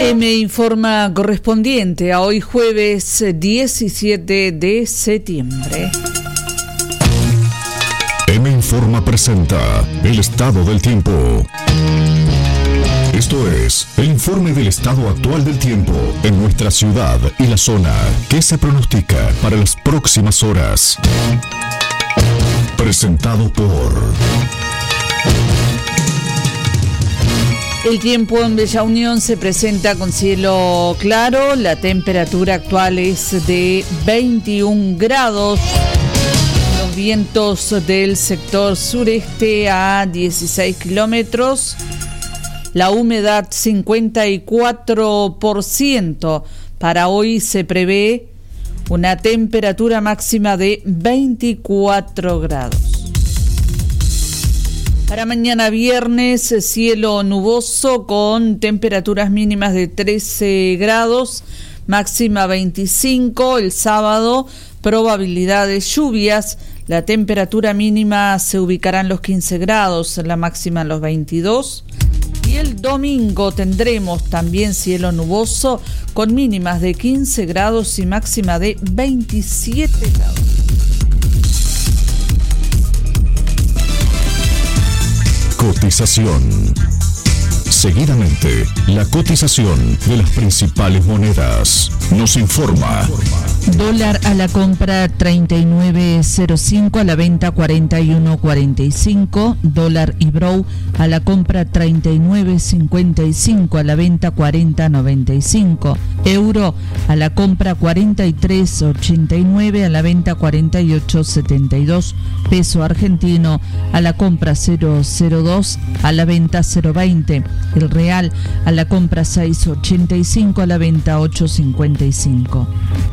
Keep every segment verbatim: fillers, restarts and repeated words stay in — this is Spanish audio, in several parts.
M Informa correspondiente a hoy jueves diecisiete de septiembre. M Informa presenta el estado del tiempo. Esto es el informe del estado actual del tiempo en nuestra ciudad y la zona. ¿Qué se pronostica para las próximas horas? Presentado por... El tiempo en Bella Unión se presenta con cielo claro. La temperatura actual es de veintiún grados. Los vientos del sector sureste a dieciséis kilómetros. La humedad cincuenta y cuatro por ciento. Para hoy se prevé una temperatura máxima de veinticuatro grados. Para mañana viernes, cielo nuboso con temperaturas mínimas de trece grados, máxima veinticinco. El sábado, probabilidad de lluvias. La temperatura mínima se ubicará en los quince grados, la máxima en los veintidós. Y el domingo tendremos también cielo nuboso con mínimas de quince grados y máxima de veintisiete grados. Cotización. Seguidamente, la cotización de las principales monedas. Nos informa. Dólar a la compra treinta y nueve cero cinco, a la venta cuarenta y uno cuarenta y cinco. Dólar Ibrow a la compra treinta y nueve cincuenta y cinco, a la venta cuarenta noventa y cinco. Euro a la compra cuarenta y tres ochenta y nueve, a la venta cuarenta y ocho setenta y dos. Peso argentino a la compra cero cero dos, a la venta cero veinte. El real a la compra seis ochenta y cinco, a la venta ocho cincuenta y cinco.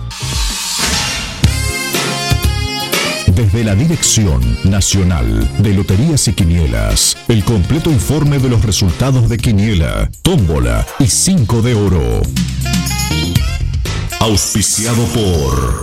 Desde la Dirección Nacional de Loterías y Quinielas, el completo informe de los resultados de Quiniela, Tómbola y Cinco de Oro. Auspiciado por...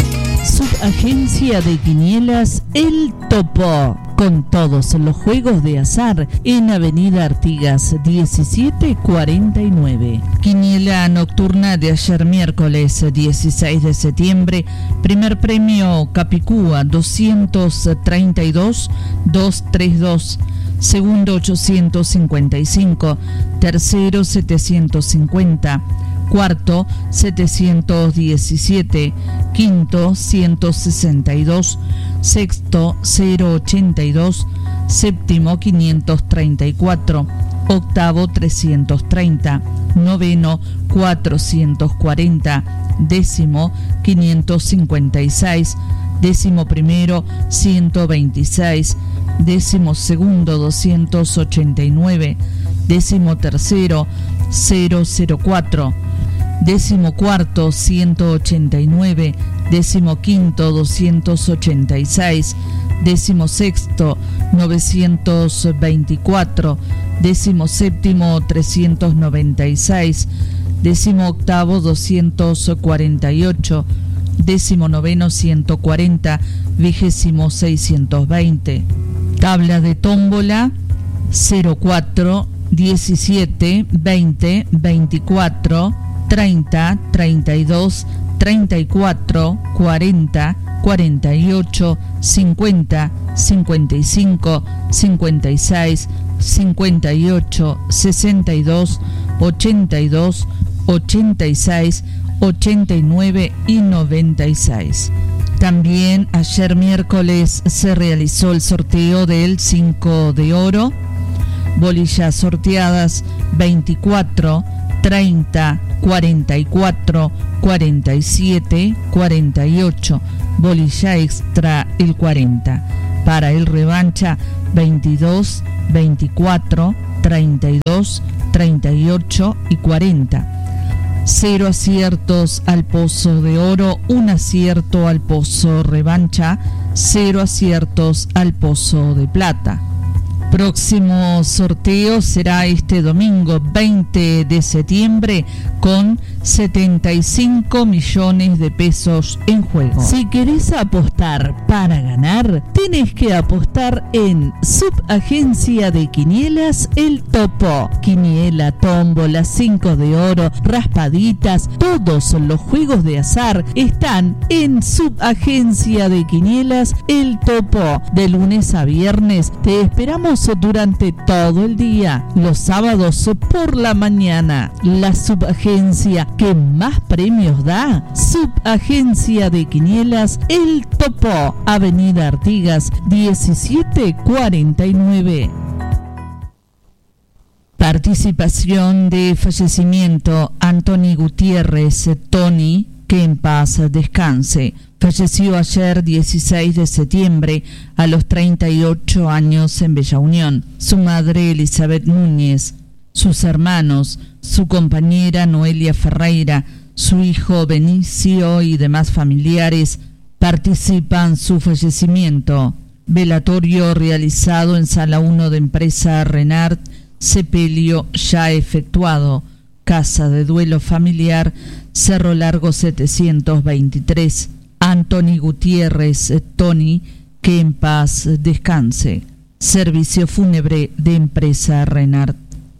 Subagencia de Quinielas El Topo, con todos los juegos de azar en Avenida Artigas diecisiete cuarenta y nueve. Quiniela nocturna de ayer miércoles dieciséis de septiembre. Primer premio Capicúa doscientos treinta y dos doscientos treinta y dos. Segundo ochocientos cincuenta y cinco. Tercero setecientos cincuenta. Cuarto, setecientos diecisiete. Quinto, ciento sesenta y dos. Sexto, cero ochenta y dos. Séptimo, quinientos treinta y cuatro. Octavo, trescientos treinta. Noveno, cuatrocientos cuarenta. Décimo, quinientos cincuenta y seis. Décimo primero, ciento veintiséis. Décimo segundo, doscientos ochenta y nueve. Décimo tercero, cero cero cuatro. Décimo cuarto, ciento ochenta y nueve. Décimo quinto, doscientos ochenta y seis. Décimo sexto, novecientos veinticuatro. Décimo séptimo, trescientos noventa y seis. Décimo octavo, doscientos cuarenta y ocho. Décimo noveno, ciento cuarenta. Vigésimo, seiscientos veinte. Tabla de tómbola cero cuatro, diecisiete, veinte, veinticuatro, treinta, treinta y dos, treinta y cuatro, cuarenta, cuarenta y ocho, cincuenta, cincuenta y cinco, cincuenta y seis, cincuenta y ocho, sesenta y dos, ochenta y dos, ochenta y seis, ochenta y nueve y noventa y seis. También ayer miércoles se realizó el sorteo del Cinco de Oro. Bolillas sorteadas veinticuatro, treinta, cuarenta y cuatro, cuarenta y siete, cuarenta y ocho. Bolilla extra el cuarenta. Para el revancha veintidós, veinticuatro, treinta y dos, treinta y ocho y cuarenta. Cero aciertos al pozo de oro, un acierto al pozo revancha, cero aciertos al pozo de plata. Próximo sorteo será este domingo veinte de septiembre con setenta y cinco millones de pesos en juego. Si querés apostar para ganar, tenés que apostar en Subagencia de Quinielas El Topo. Quiniela, tómbola, cinco de oro, raspaditas, todos los juegos de azar están en Subagencia de Quinielas El Topo. De lunes a viernes te esperamos durante todo el día, los sábados por la mañana. La subagencia que más premios da, Subagencia de Quinielas El Topo, Avenida Artigas diecisiete cuarenta y nueve. Participación de fallecimiento: Antoni Gutiérrez, Tony, que en paz descanse. Falleció ayer dieciséis de septiembre a los treinta y ocho años en Bella Unión. Su madre Elizabeth Núñez, sus hermanos, su compañera Noelia Ferreira, su hijo Benicio y demás familiares participan su fallecimiento. Velatorio realizado en Sala uno de Empresa Renart, sepelio ya efectuado. Casa de duelo familiar, Cerro Largo setecientos veintitrés. Antoni Gutiérrez, Tony, que en paz descanse. Servicio fúnebre de Empresa Renart.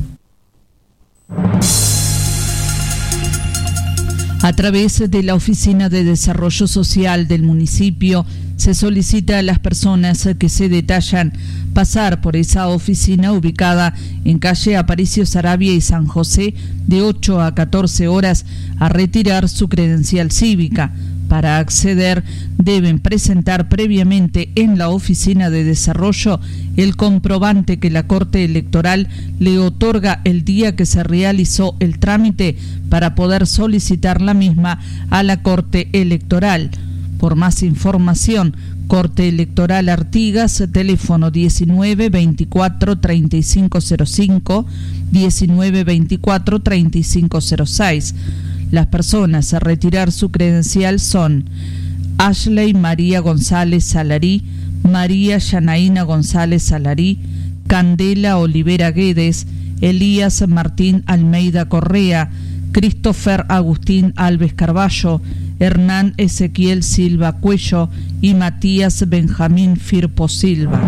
A través de la Oficina de Desarrollo Social del municipio, se solicita a las personas que se detallan pasar por esa oficina ubicada en calle Aparicio Saravia y San José de ocho a catorce horas a retirar su credencial cívica. Para acceder, deben presentar previamente en la Oficina de Desarrollo el comprobante que la Corte Electoral le otorga el día que se realizó el trámite para poder solicitar la misma a la Corte Electoral. Por más información, Corte Electoral Artigas, teléfono diecinueve veinticuatro treinta y cinco cero cinco, diecinueve veinticuatro treinta y cinco cero seis. Las personas a retirar su credencial son Ashley María González Salarí, María Yanaína González Salarí, Candela Olivera Guedes, Elías Martín Almeida Correa, Christopher Agustín Alves Carballo, Hernán Ezequiel Silva Cuello y Matías Benjamín Firpo Silva.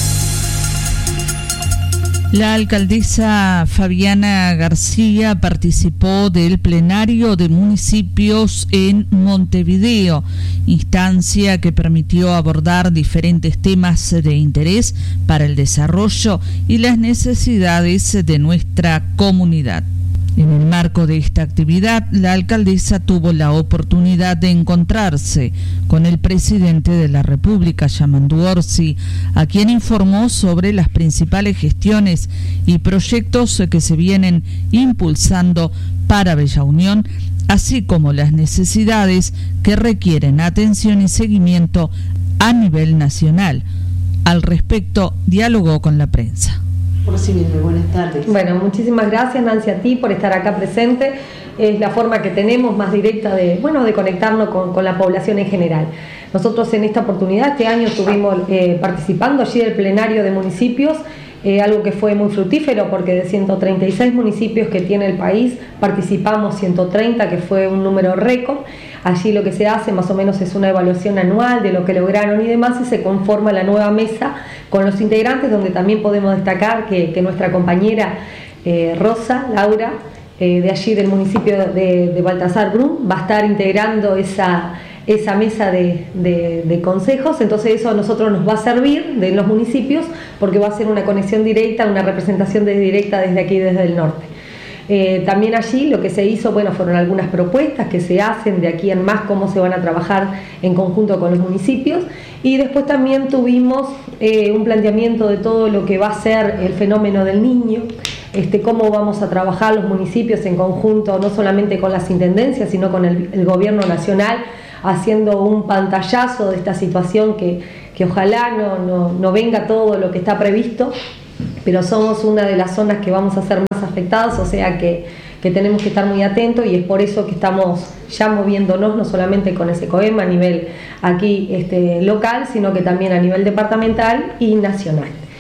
La alcaldesa Fabiana García participó del plenario de municipios en Montevideo, instancia que permitió abordar diferentes temas de interés para el desarrollo y las necesidades de nuestra comunidad. En el marco de esta actividad, la alcaldesa tuvo la oportunidad de encontrarse con el presidente de la República, Yamandu Orsi, a quien informó sobre las principales gestiones y proyectos que se vienen impulsando para Bella Unión, así como las necesidades que requieren atención y seguimiento a nivel nacional. Al respecto, dialogó con la prensa. Recibirme. Buenas tardes. Bueno, muchísimas gracias, Nancy, a ti por estar acá presente. Es la forma que tenemos más directa de, bueno, de conectarnos con, con la población en general. Nosotros en esta oportunidad, este año estuvimos eh, participando allí del plenario de municipios, eh, algo que fue muy fructífero porque de ciento treinta y seis municipios que tiene el país, participamos ciento treinta, que fue un número récord. Allí lo que se hace más o menos es una evaluación anual de lo que lograron y demás, y se conforma la nueva mesa con los integrantes, donde también podemos destacar que, que nuestra compañera eh, Rosa, Laura, eh, de allí del municipio de, de Baltasar Brum, va a estar integrando esa, esa mesa de, de, de consejos. Entonces eso a nosotros nos va a servir de los municipios, porque va a ser una conexión directa, una representación de, directa desde aquí, desde el norte. Eh, también allí lo que se hizo, bueno, fueron algunas propuestas que se hacen de aquí en más, cómo se van a trabajar en conjunto con los municipios, y después también tuvimos eh, un planteamiento de todo lo que va a ser el fenómeno del niño, este, cómo vamos a trabajar los municipios en conjunto, no solamente con las intendencias, sino con el, el gobierno nacional, haciendo un pantallazo de esta situación que, que ojalá no, no, no venga todo lo que está previsto, pero somos una de las zonas que vamos a ser más afectadas, o sea que, que tenemos que estar muy atentos, y es por eso que estamos ya moviéndonos, no solamente con ese COEM a nivel aquí este, local, sino que también a nivel departamental y nacional.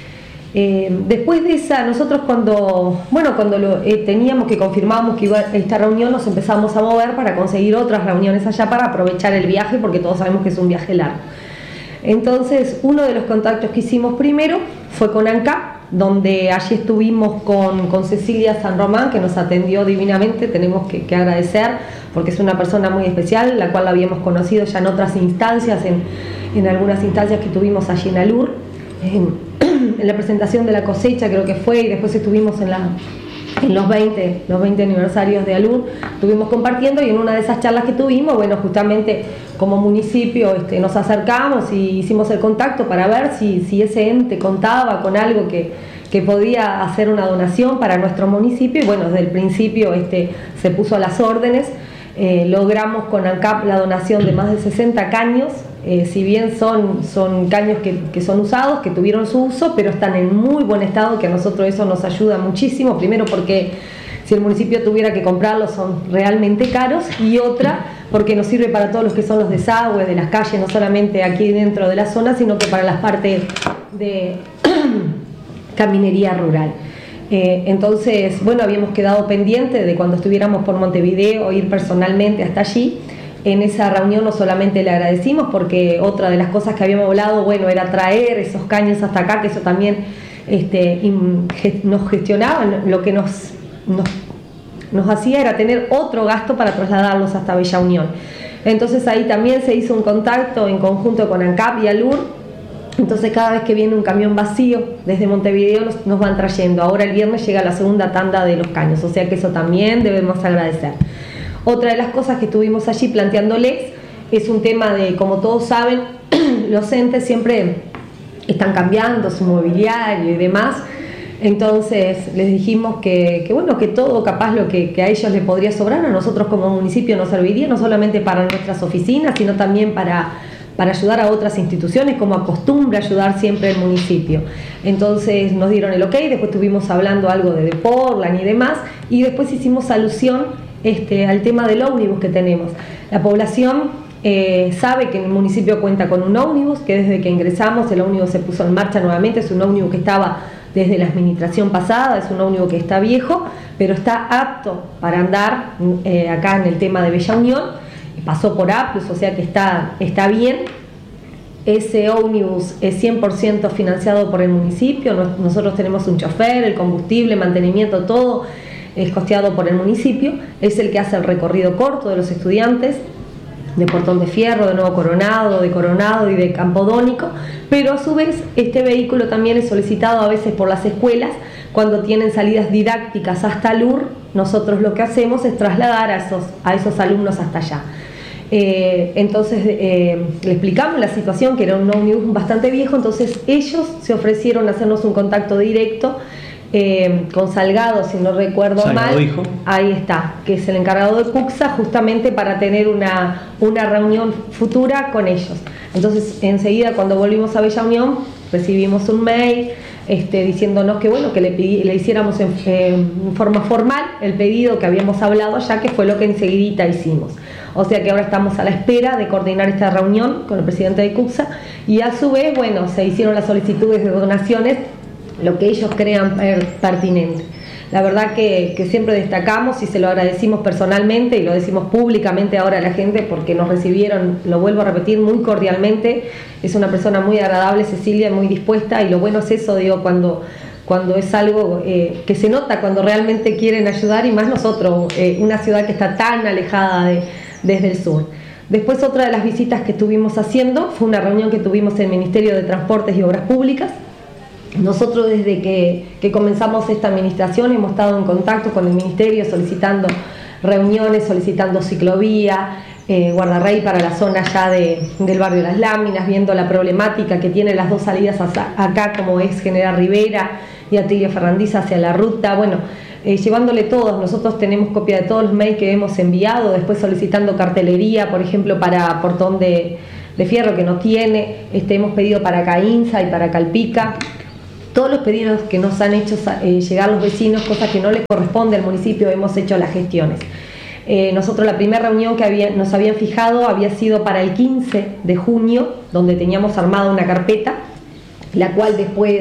Eh, después de esa, nosotros cuando, bueno, cuando lo, eh, teníamos que confirmábamos que iba a esta reunión, nos empezamos a mover para conseguir otras reuniones allá para aprovechar el viaje, porque todos sabemos que es un viaje largo. Entonces, uno de los contactos que hicimos primero fue con ANCAP, donde allí estuvimos con, con Cecilia San Román, que nos atendió divinamente. Tenemos que, que agradecer, porque es una persona muy especial, la cual la habíamos conocido ya en otras instancias, en, en algunas instancias que tuvimos allí en Alur, en, en la presentación de la cosecha creo que fue, y después estuvimos en, la, en los veinte, los veinte aniversarios de Alur, estuvimos compartiendo, y en una de esas charlas que tuvimos, bueno, justamente como municipio este, nos acercamos y hicimos el contacto para ver si, si ese ente contaba con algo que, que podía hacer una donación para nuestro municipio, y bueno, desde el principio este, se puso a las órdenes. Eh, logramos con ANCAP la donación de más de sesenta caños, eh, si bien son, son caños que, que son usados, que tuvieron su uso, pero están en muy buen estado, que a nosotros eso nos ayuda muchísimo, primero porque si el municipio tuviera que comprarlos son realmente caros, y otra porque nos sirve para todos los que son los desagües de las calles, no solamente aquí dentro de la zona, sino que para las partes de caminería rural. Eh, entonces, bueno, habíamos quedado pendientes de cuando estuviéramos por Montevideo ir personalmente hasta allí. En esa reunión no solamente le agradecimos, porque otra de las cosas que habíamos hablado, bueno, era traer esos caños hasta acá, que eso también este, nos gestionaba, lo que nos, nos, nos hacía era tener otro gasto para trasladarlos hasta Bella Unión. Entonces ahí también se hizo un contacto en conjunto con ANCAP y Alur. Entonces cada vez que viene un camión vacío desde Montevideo nos, nos van trayendo. Ahora el viernes llega la segunda tanda de los caños, o sea que eso también debemos agradecer. Otra de las cosas que estuvimos allí planteándoles es un tema de, como todos saben, los entes siempre están cambiando su mobiliario y demás. Entonces les dijimos que, que bueno, que todo capaz lo que, que a ellos les podría sobrar, a nosotros como municipio nos serviría, no solamente para nuestras oficinas, sino también para... para ayudar a otras instituciones, como acostumbra ayudar siempre el municipio. Entonces nos dieron el ok, después estuvimos hablando algo de Deportland y demás, y después hicimos alusión este, al tema del ómnibus que tenemos. La población eh, sabe que el municipio cuenta con un ómnibus, que desde que ingresamos el ómnibus se puso en marcha nuevamente, es un ómnibus que estaba desde la administración pasada, es un ómnibus que está viejo, pero está apto para andar eh, acá en el tema de Bella Unión. Pasó por A Plus, o sea que está, está bien. Ese ómnibus es cien por ciento financiado por el municipio. Nosotros tenemos un chofer, el combustible, mantenimiento, todo es costeado por el municipio. Es el que hace el recorrido corto de los estudiantes de Portón de Fierro, de Nuevo Coronado, de Coronado y de Campodónico, pero a su vez este vehículo también es solicitado a veces por las escuelas cuando tienen salidas didácticas hasta Alur. Nosotros lo que hacemos es trasladar a esos, a esos alumnos hasta allá. Eh, entonces eh, le explicamos la situación, que era un ómnibus bastante viejo, entonces ellos se ofrecieron a hacernos un contacto directo eh, con Salgado, si no recuerdo Salgado mal, hijo. Ahí está, que es el encargado de CUCSA, justamente para tener una, una reunión futura con ellos. Entonces enseguida, cuando volvimos a Bella Unión, recibimos un mail Este, diciéndonos que bueno, que le, pidi, le hiciéramos en, en forma formal el pedido que habíamos hablado ya, que fue lo que enseguidita hicimos. O sea que ahora estamos a la espera de coordinar esta reunión con el presidente de CUCSA, y a su vez, bueno, se hicieron las solicitudes de donaciones, lo que ellos crean pertinente. La verdad que, que siempre destacamos y se lo agradecimos personalmente y lo decimos públicamente ahora a la gente, porque nos recibieron, lo vuelvo a repetir, muy cordialmente. Es una persona muy agradable, Cecilia, muy dispuesta, y lo bueno es eso, digo, cuando, cuando es algo eh, que se nota, cuando realmente quieren ayudar, y más nosotros, eh, una ciudad que está tan alejada de, desde el sur. Después, otra de las visitas que estuvimos haciendo fue una reunión que tuvimos en el Ministerio de Transportes y Obras Públicas. Nosotros desde que, que comenzamos esta administración hemos estado en contacto con el Ministerio solicitando reuniones, solicitando ciclovía, eh, guardarrey para la zona ya de, del barrio Las Láminas, viendo la problemática que tienen las dos salidas hacia, acá, como es General Rivera y Atilio Ferrandiza hacia la ruta, bueno, eh, llevándole todos. Nosotros tenemos copia de todos los mails que hemos enviado, después solicitando cartelería, por ejemplo, para Portón de, de Fierro, que no tiene, este, hemos pedido para Caínza y para Calpica. Todos los pedidos que nos han hecho eh, llegar los vecinos, cosas que no les corresponde al municipio, hemos hecho las gestiones. Eh, nosotros la primera reunión que había, nos habían fijado había sido para el quince de junio, donde teníamos armada una carpeta, la cual después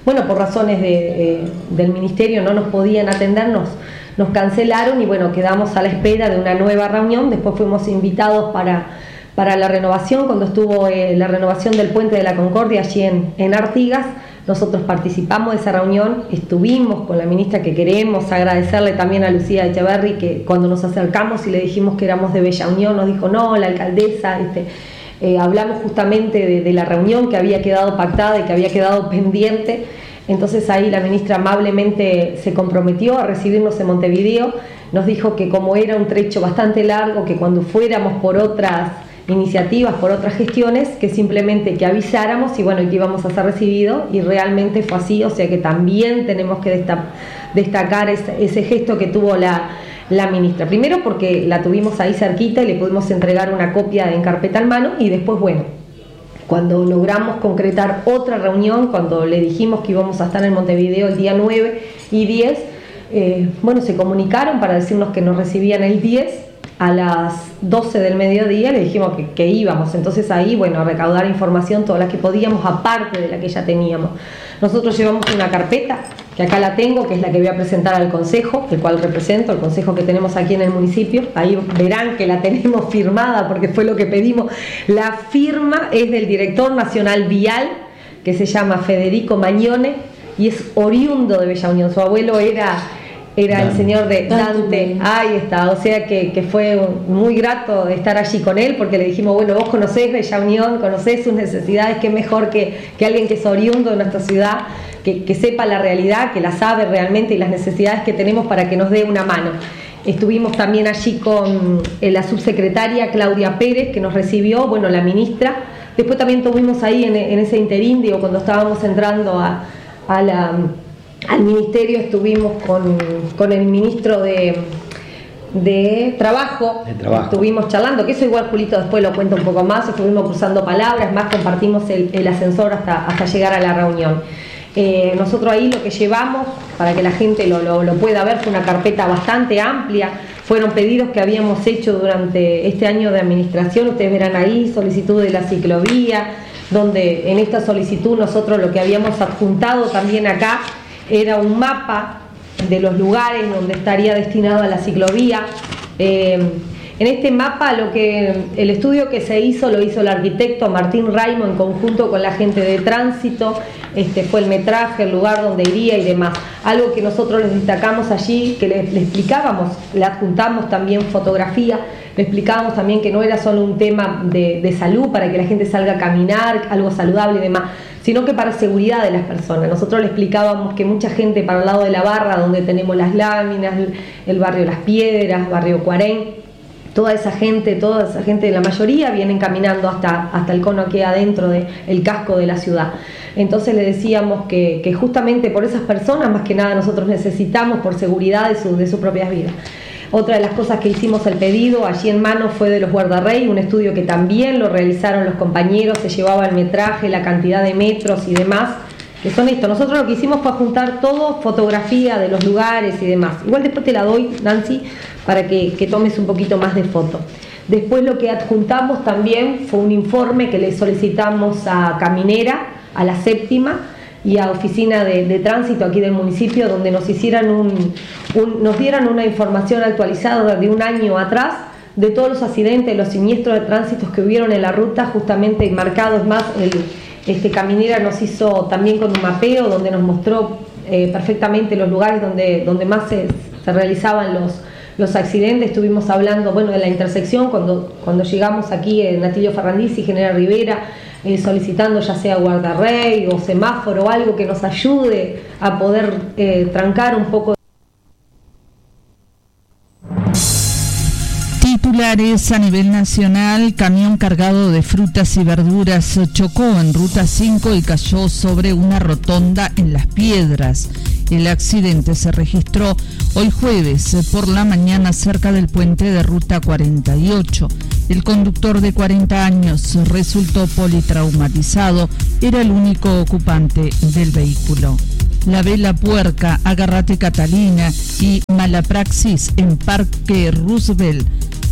bueno, por razones de, eh, del ministerio no nos podían atender, nos, nos cancelaron y bueno, quedamos a la espera de una nueva reunión. Después fuimos invitados para, para la renovación, cuando estuvo eh, la renovación del Puente de la Concordia allí en, en Artigas. Nosotros participamos de esa reunión, estuvimos con la ministra, que queremos agradecerle también a Lucía Echeverri, que cuando nos acercamos y le dijimos que éramos de Bella Unión, nos dijo no, la alcaldesa, este, eh, hablamos justamente de, de la reunión que había quedado pactada y que había quedado pendiente. Entonces ahí la ministra amablemente se comprometió a recibirnos en Montevideo, nos dijo que como era un trecho bastante largo, que cuando fuéramos por otras iniciativas, por otras gestiones, que simplemente que avisáramos y bueno, que íbamos a ser recibidos, y realmente fue así. O sea que también tenemos que desta- destacar ese, ese gesto que tuvo la, la ministra, primero porque la tuvimos ahí cerquita y le pudimos entregar una copia en carpeta en mano, y después bueno, cuando logramos concretar otra reunión, cuando le dijimos que íbamos a estar en Montevideo el día nueve y diez, eh, bueno, se comunicaron para decirnos que nos recibían el diez a las doce del mediodía. Le dijimos que, que íbamos, entonces ahí, bueno, a recaudar información, toda la que podíamos, aparte de la que ya teníamos. Nosotros llevamos una carpeta, que acá la tengo, que es la que voy a presentar al consejo, el cual represento, el consejo que tenemos aquí en el municipio. Ahí verán que la tenemos firmada, porque fue lo que pedimos. La firma es del director nacional vial, que se llama Federico Mañone, y es oriundo de Bella Unión. Su abuelo era... Era Dante. El señor de Dante, ahí está, o sea que, que fue muy grato estar allí con él, porque le dijimos, bueno, vos conocés Bella Unión, conocés sus necesidades, qué mejor que, que alguien que es oriundo de nuestra ciudad, que, que sepa la realidad, que la sabe realmente y las necesidades que tenemos para que nos dé una mano. Estuvimos también allí con la subsecretaria Claudia Pérez, que nos recibió, bueno, la ministra. Después también tuvimos ahí en, en ese interín, digo, cuando estábamos entrando a, a la... al ministerio, estuvimos con, con el ministro de, de, Trabajo, de Trabajo, estuvimos charlando, que eso igual Julito después lo cuenta un poco más, estuvimos cruzando palabras, más compartimos el, el ascensor hasta, hasta llegar a la reunión. Eh, nosotros ahí lo que llevamos, para que la gente lo, lo, lo pueda ver, fue una carpeta bastante amplia, fueron pedidos que habíamos hecho durante este año de administración, ustedes verán ahí, solicitud de la ciclovía, donde en esta solicitud nosotros lo que habíamos adjuntado también acá era un mapa de los lugares donde estaría destinado a la ciclovía. Eh, en este mapa, lo que el estudio que se hizo lo hizo el arquitecto Martín Raimo en conjunto con la gente de tránsito. Este fue el metraje, el lugar donde iría y demás. Algo que nosotros les destacamos allí, que le, le explicábamos, le adjuntamos también fotografía, le explicábamos también que no era solo un tema de, de salud, para que la gente salga a caminar, algo saludable y demás, sino que para seguridad de las personas. Nosotros le explicábamos que mucha gente para el lado de la barra, donde tenemos las láminas, el barrio Las Piedras, barrio Cuarén, toda esa gente, toda esa gente, la mayoría vienen caminando hasta, hasta el cono que hay adentro del casco de la ciudad. Entonces le decíamos que, que justamente por esas personas, más que nada nosotros necesitamos por seguridad de, su, de sus propias vidas. Otra de las cosas que hicimos el pedido allí en mano fue de los guardarrey, un estudio que también lo realizaron los compañeros, se llevaba el metraje, la cantidad de metros y demás, que son esto. Nosotros lo que hicimos fue juntar todo, fotografía de los lugares y demás. Igual después te la doy, Nancy, para que, que tomes un poquito más de foto. Después lo que adjuntamos también fue un informe que le solicitamos a Caminera, a la séptima, y a Oficina de, de Tránsito aquí del municipio, donde nos hicieran un, un, nos dieran una información actualizada de un año atrás de todos los accidentes, los siniestros de tránsito que hubieron en la ruta, justamente marcados más. El, este Caminera nos hizo también con un mapeo donde nos mostró eh, perfectamente los lugares donde, donde más se, se realizaban los, los accidentes. Estuvimos hablando, bueno, de la intersección cuando, cuando llegamos aquí en Atilio Ferrandisi y General Rivera, Eh, solicitando ya sea guardarrey o semáforo o algo que nos ayude a poder eh, trancar un poco. Titulares a nivel nacional: camión cargado de frutas y verduras chocó en Ruta cinco y cayó sobre una rotonda en Las Piedras. El accidente se registró hoy jueves por la mañana cerca del puente de Ruta cuarenta y ocho. El conductor de cuarenta años resultó politraumatizado, era el único ocupante del vehículo. La Vela Puerca, Agarrate Catalina y Malapraxis en Parque Roosevelt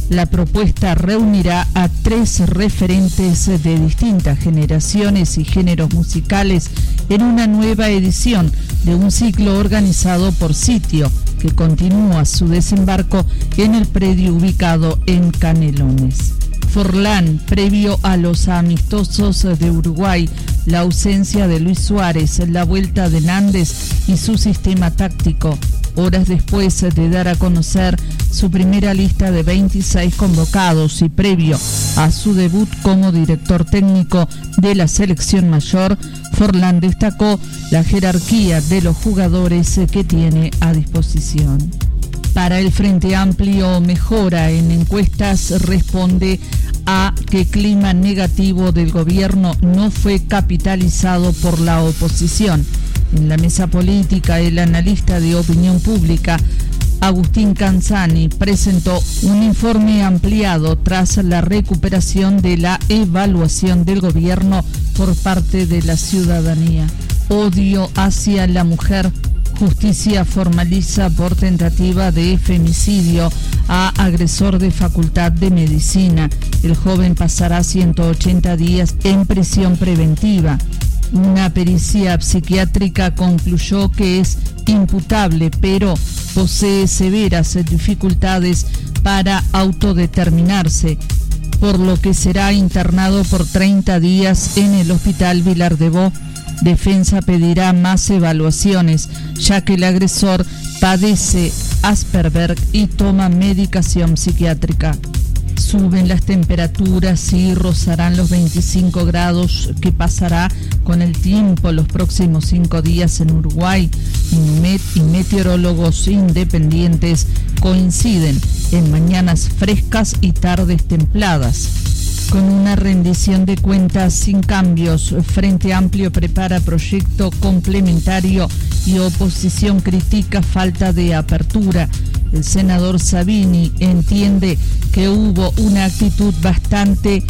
La propuesta reunirá a tres referentes de distintas generaciones y géneros musicales en una nueva edición de un ciclo organizado por Sitio, que continúa su desembarco en el predio ubicado en Canelones. Forlán, previo a los amistosos de Uruguay, la ausencia de Luis Suárez, la vuelta de Nández y su sistema táctico, horas después de dar a conocer su primera lista de veintiséis convocados y previo a su debut como director técnico de la selección mayor, Forlán destacó la jerarquía de los jugadores que tiene a disposición. Para el Frente Amplio, mejora en encuestas responde a que clima negativo del gobierno no fue capitalizado por la oposición. En la mesa política, el analista de opinión pública Agustín Canzani presentó un informe ampliado tras la recuperación de la evaluación del gobierno por parte de la ciudadanía. Odio hacia la mujer. Justicia formaliza por tentativa de femicidio a agresor de Facultad de Medicina. El joven pasará ciento ochenta días en prisión preventiva. Una pericia psiquiátrica concluyó que es imputable, pero posee severas dificultades para autodeterminarse, por lo que será internado por treinta días en el Hospital Vilar de Bo. Defensa pedirá más evaluaciones, ya que el agresor padece Asperger y toma medicación psiquiátrica. Suben las temperaturas y rozarán los veinticinco grados, que pasará con el tiempo los próximos cinco días en Uruguay. Inmet y meteorólogos independientes coinciden en mañanas frescas y tardes templadas. Con una rendición de cuentas sin cambios, Frente Amplio prepara proyecto complementario y oposición critica falta de apertura. El senador Sabini entiende que hubo una actitud bastante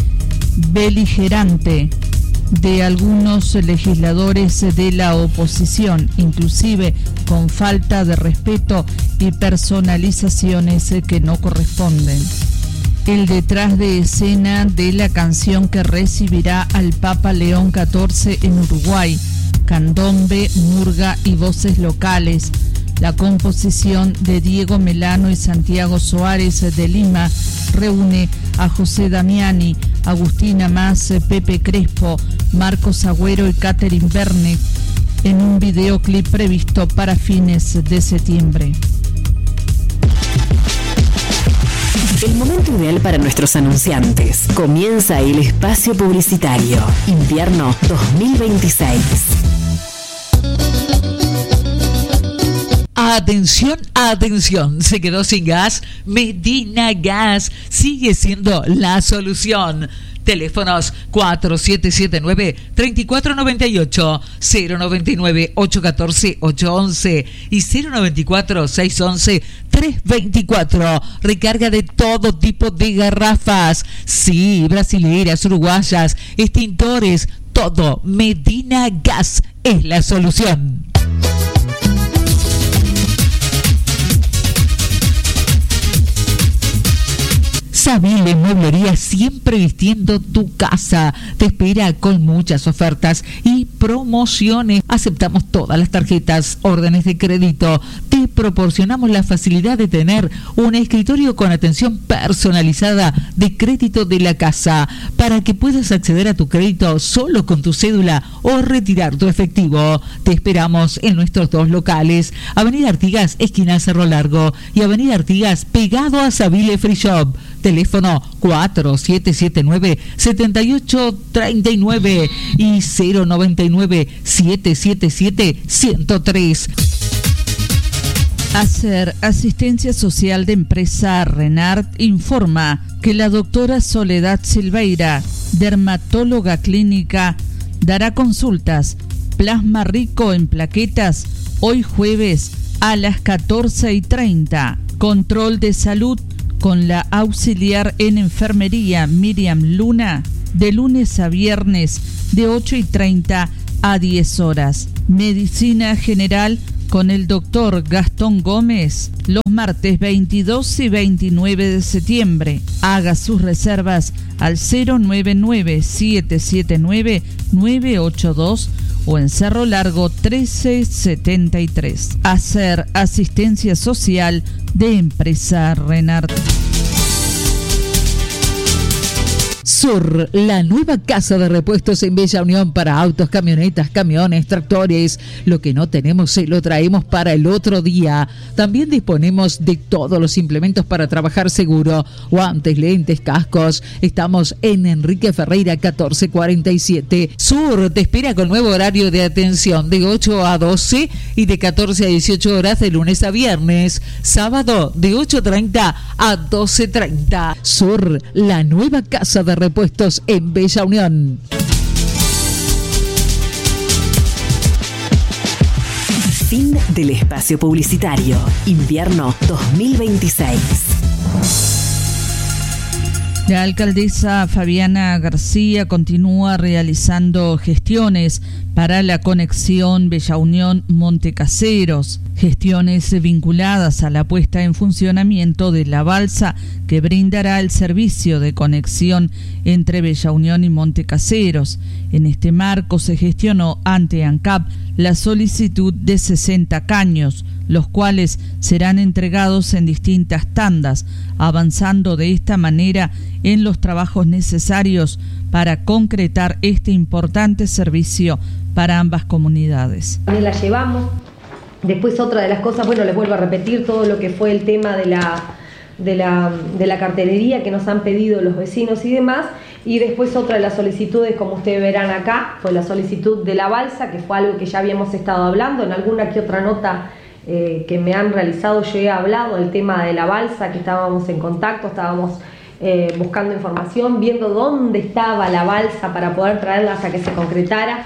beligerante de algunos legisladores de la oposición, inclusive con falta de respeto y personalizaciones que no corresponden. El detrás de escena de la canción que recibirá al Papa León catorce en Uruguay, candombe, murga y voces locales. La composición de Diego Melano y Santiago Soares de Lima reúne a José Damiani, Agustina Mas, Pepe Crespo, Marcos Agüero y Catherine Verne en un videoclip previsto para fines de septiembre. El momento ideal para nuestros anunciantes. Comienza el espacio publicitario. Invierno dos mil veintiséis. Atención, atención, se quedó sin gas. Medina Gas sigue siendo la solución. Teléfonos cuatro siete siete nueve, tres cuatro nueve ocho, cero nueve nueve, ocho uno cuatro, ocho uno uno y cero nueve cuatro, seis uno uno, tres dos cuatro. Recarga de todo tipo de garrafas. Sí, brasileras, uruguayas, extintores, todo. Medina Gas es la solución. Sabile Mueblería, siempre vistiendo tu casa. Te espera con muchas ofertas y promociones. Aceptamos todas las tarjetas, órdenes de crédito. Te proporcionamos la facilidad de tener un escritorio con atención personalizada de crédito de la casa, para que puedas acceder a tu crédito solo con tu cédula o retirar tu efectivo. Te esperamos en nuestros dos locales: Avenida Artigas, esquina Cerro Largo, y Avenida Artigas, pegado a Sabile Free Shop. Teléfono cuatro siete siete nueve, siete ocho tres nueve y cero nueve nueve, siete siete siete, uno cero tres. Acer, Asistencia Social de Empresa Renart, informa que la doctora Soledad Silveira, dermatóloga clínica, dará consultas plasma rico en plaquetas hoy jueves a las catorce y treinta. Control de salud con la auxiliar en enfermería Miriam Luna, de lunes a viernes de ocho y treinta a diez horas. Medicina general con el doctor Gastón Gómez los martes veintidós y veintinueve de septiembre. Haga sus reservas al cero nueve nueve, siete siete nueve, nueve ocho dos o en Cerro Largo trece setenta y tres. Hacer asistencia social de Empresa Renart. Sur, la nueva casa de repuestos en Bella Unión para autos, camionetas, camiones, tractores. Lo que no tenemos se lo traemos para el otro día. También disponemos de todos los implementos para trabajar seguro. Guantes, lentes, cascos. Estamos en Enrique Ferreira catorce cuarenta y siete. Sur te espera con nuevo horario de atención de ocho a doce y de catorce a dieciocho horas de lunes a viernes. Sábado de ocho treinta a doce treinta. Sur, la nueva casa de repuestos en Bella Unión. Fin del espacio publicitario. Invierno dos mil veintiséis. La alcaldesa Fabiana García continúa realizando gestiones para la conexión Bella Unión-Montecaseros, gestiones vinculadas a la puesta en funcionamiento de la balsa que brindará el servicio de conexión entre Bella Unión y Montecaseros. En este marco se gestionó ante ANCAP la solicitud de sesenta caños, los cuales serán entregados en distintas tandas, avanzando de esta manera en los trabajos necesarios para concretar este importante servicio para ambas comunidades. También la llevamos. Después otra de las cosas, bueno, les vuelvo a repetir todo lo que fue el tema de la, de la, de la cartelería que nos han pedido los vecinos y demás. Y después otra de las solicitudes, como ustedes verán acá, fue la solicitud de la balsa, que fue algo que ya habíamos estado hablando. En alguna que otra nota eh, que me han realizado yo he hablado del tema de la balsa, que estábamos en contacto, estábamos eh, buscando información, viendo dónde estaba la balsa para poder traerla hasta que se concretara.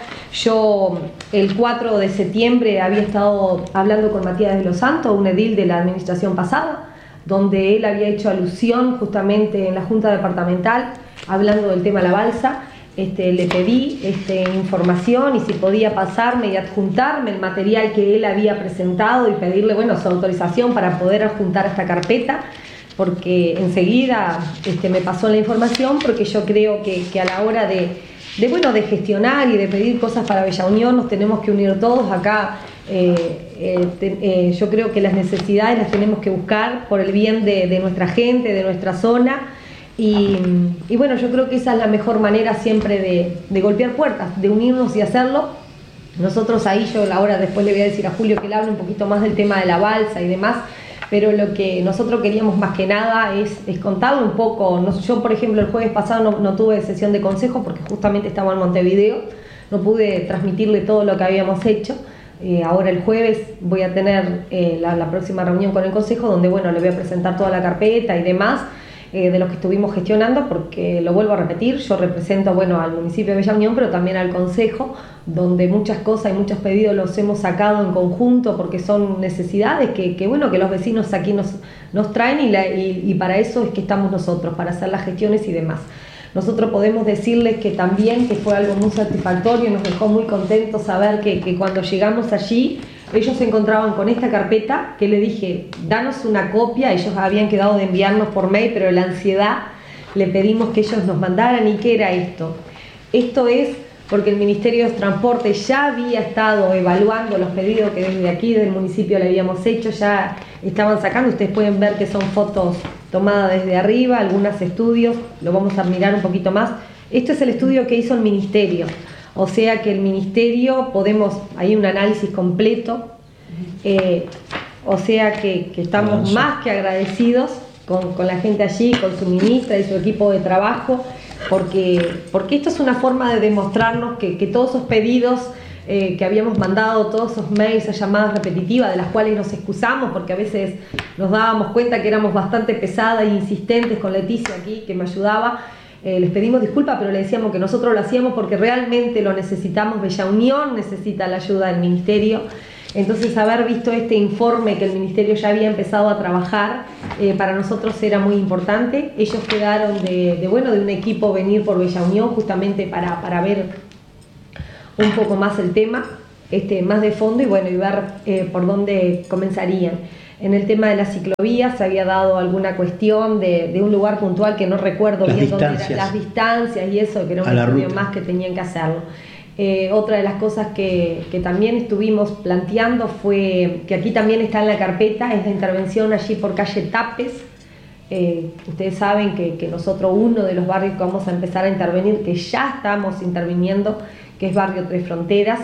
Yo el cuatro de septiembre había estado hablando con Matías de los Santos, un edil de la administración pasada, donde él había hecho alusión justamente en la Junta Departamental, hablando del tema de la balsa. Este, le pedí este, información y si podía pasarme y adjuntarme el material que él había presentado y pedirle, bueno, su autorización para poder adjuntar esta carpeta, porque enseguida este, me pasó la información, porque yo creo que, que a la hora de, de, bueno, de gestionar y de pedir cosas para Bella Unión nos tenemos que unir todos acá. Eh, eh, te, eh, yo creo que las necesidades las tenemos que buscar por el bien de, de nuestra gente, de nuestra zona. Y, y bueno, yo creo que esa es la mejor manera siempre de, de golpear puertas, de unirnos y hacerlo. Nosotros ahí, yo ahora después le voy a decir a Julio que él hable un poquito más del tema de la balsa y demás, pero lo que nosotros queríamos más que nada es, es contarle un poco. No, yo, por ejemplo, el jueves pasado no, no tuve sesión de consejo porque justamente estaba en Montevideo, no pude transmitirle todo lo que habíamos hecho. Eh, ahora el jueves voy a tener eh, la, la próxima reunión con el consejo, donde bueno, le voy a presentar toda la carpeta y demás. Eh, de los que estuvimos gestionando, porque lo vuelvo a repetir, yo represento bueno al municipio de Bella Unión, pero también al consejo, donde muchas cosas y muchos pedidos los hemos sacado en conjunto porque son necesidades que, que bueno que los vecinos aquí nos, nos traen y, la, y, y para eso es que estamos nosotros, para hacer las gestiones y demás. Nosotros podemos decirles que también que fue algo muy satisfactorio y nos dejó muy contentos saber que, que cuando llegamos allí ellos se encontraban con esta carpeta que le dije, danos una copia. Ellos habían quedado de enviarnos por mail, pero la ansiedad le pedimos que ellos nos mandaran. ¿Y qué era esto? Esto es porque el Ministerio de Transporte ya había estado evaluando los pedidos que desde aquí del municipio le habíamos hecho, ya estaban sacando. Ustedes pueden ver que son fotos tomadas desde arriba, algunos estudios, lo vamos a mirar un poquito más. Esto es el estudio que hizo el Ministerio. O sea que el Ministerio, podemos, hay un análisis completo, eh, o sea que, que estamos más que agradecidos con, con la gente allí, con su ministra y su equipo de trabajo, porque, porque esto es una forma de demostrarnos que, que todos esos pedidos eh, que habíamos mandado, todos esos mails, esas llamadas repetitivas, de las cuales nos excusamos, porque a veces nos dábamos cuenta que éramos bastante pesadas e insistentes con Leticia aquí, que me ayudaba. Eh, les pedimos disculpas, pero le decíamos que nosotros lo hacíamos porque realmente lo necesitamos. Bella Unión necesita la ayuda del Ministerio. Entonces, haber visto este informe que el Ministerio ya había empezado a trabajar, eh, para nosotros era muy importante. Ellos quedaron de, de, bueno, de un equipo venir por Bella Unión justamente para, para ver un poco más el tema. este, más de fondo y bueno, y ver eh, por dónde comenzarían. En el tema de las ciclovías se había dado alguna cuestión de, de un lugar puntual que no recuerdo las bien distancias. dónde eran las distancias y eso, que era un estudio más que tenían que hacerlo. Eh, otra de las cosas que, que también estuvimos planteando fue que aquí también está en la carpeta, es la intervención allí por calle Tapes. Eh, ustedes saben que, que nosotros uno de los barrios que vamos a empezar a intervenir, que ya estamos interviniendo, que es barrio Tres Fronteras.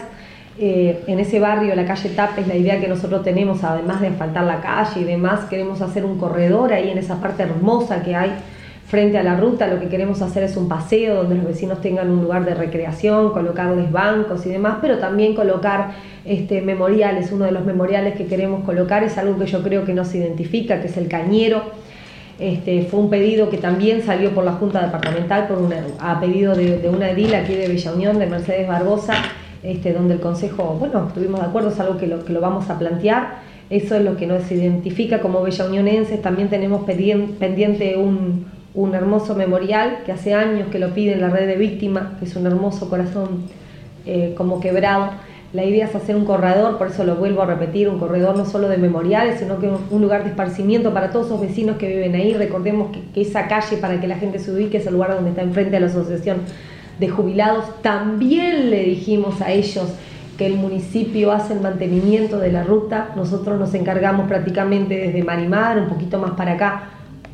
Eh, en ese barrio, la calle Tapes, la idea que nosotros tenemos, además de asfaltar la calle y demás, queremos hacer un corredor ahí en esa parte hermosa que hay frente a la ruta. Lo que queremos hacer es un paseo donde los vecinos tengan un lugar de recreación, colocarles bancos y demás, pero también colocar este, memoriales. Uno de los memoriales que queremos colocar es algo que yo creo que nos identifica, que es el cañero. Este, fue un pedido que también salió por la Junta Departamental por una, a pedido de, de una edil aquí de Bella Unión, de Mercedes Barbosa, este, donde el Consejo, bueno, estuvimos de acuerdo, es algo que lo, que lo vamos a plantear. Eso es lo que nos identifica como bellaunionenses. También tenemos pendiente un, un hermoso memorial que hace años que lo pide la red de víctimas, que es un hermoso corazón eh, como quebrado. La idea es hacer un corredor, por eso lo vuelvo a repetir, un corredor no solo de memoriales, sino que un lugar de esparcimiento para todos esos vecinos que viven ahí. Recordemos que, que esa calle, para que la gente se ubique, es el lugar donde está enfrente a la asociación de jubilados. También le dijimos a ellos que el municipio hace el mantenimiento de la ruta. Nosotros nos encargamos prácticamente desde Marimar, un poquito más para acá,